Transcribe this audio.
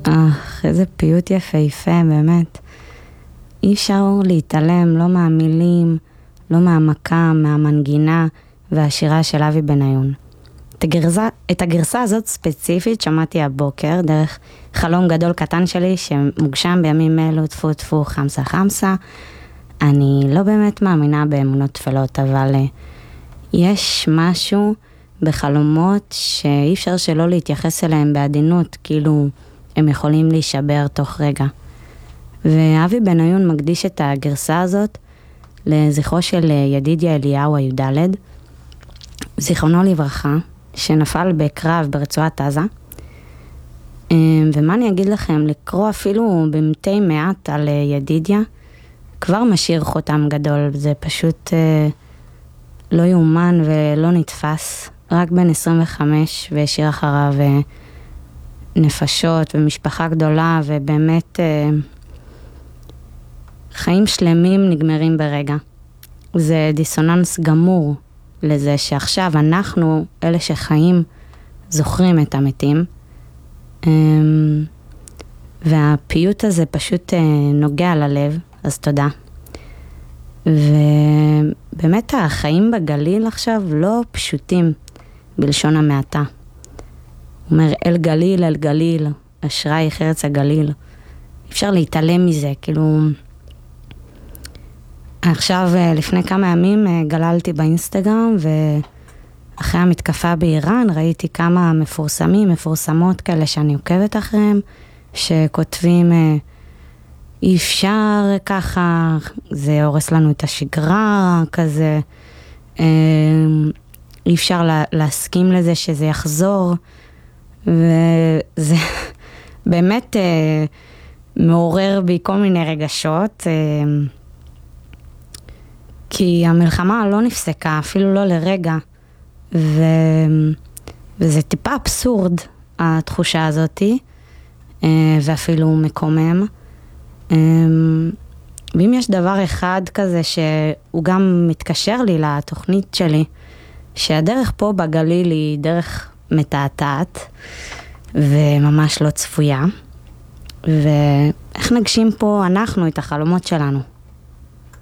איזה פיוט יפהפה, באמת. אי אפשר להתעלם, לא מהמילים, לא מהמקה, מהמנגינה והשירה של אבי בניון. את הגרסה הזאת ספציפית שמעתי הבוקר, דרך חלום גדול קטן שלי, שמוגשם בימים אלו, טפו טפו, חמסה חמסה. אני לא באמת מאמינה באמונות תפלות, אבל יש משהו בחלומות שאי אפשר שלא להתייחס אליהם בעדינות, כאילו הם יכולים להישבר תוך רגע. ואבי בניון מקדיש את הגרסה הזאת לזכרו של ידידיה אליהו הי"ד, זיכרונו לברכה, שנפל בקרב ברצועת עזה. ומה אני אגיד לכם, לקרוא אפילו במתי מעט על ידידיה, כבר משאיר חותם גדול, זה פשוט לא יאומן ולא נתפס. רק בן 25 והשאיר אחריו נפשות ומשפחה גדולה, ובאמת חיים שלמים נגמרים ברגע. זה דיסוננס גמור לזה שעכשיו אנחנו, אלה שחיים, זוכרים את המתים. והפיוט הזה פשוט נוגע ללב, אז תודה. ובאמת החיים בגליל עכשיו לא פשוטים בלשון המעטה. הוא אומר, אל גליל, אל גליל, אשרייך ארץ הגליל. אפשר להתעלם מזה, כאילו... עכשיו, לפני כמה ימים גללתי באינסטגרם, ואחרי המתקפה באיראן ראיתי כמה מפורסמות כאלה שאני עוקבת אחריהם, שכותבים, אי אפשר ככה, זה הורס לנו את השגרה, כזה, אי אפשר להסכים לזה שזה יחזור, וזה באמת מעורר בי כל מיני רגשות, כי המלחמה לא נפסקה, אפילו לא לרגע, וזה טיפה אבסורד, התחושה הזאת, ואפילו מקומם. ואם יש דבר אחד כזה שהוא גם מתקשר לי לתוכנית שלי, שהדרך פה בגליל היא דרך מתעתעת, וממש לא צפויה, ואיך נגשים פה אנחנו את החלומות שלנו.